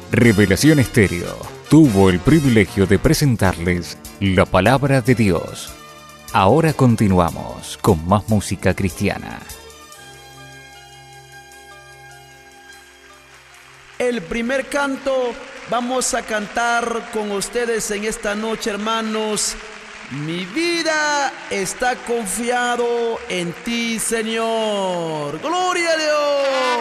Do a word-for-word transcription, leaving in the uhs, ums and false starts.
Revelación Estéreo tuvo el privilegio de presentarles la palabra de Dios. Ahora continuamos con más música cristiana. El primer canto vamos a cantar con ustedes en esta noche, hermanos. Mi vida está confiado en ti, Señor. ¡Gloria a Dios!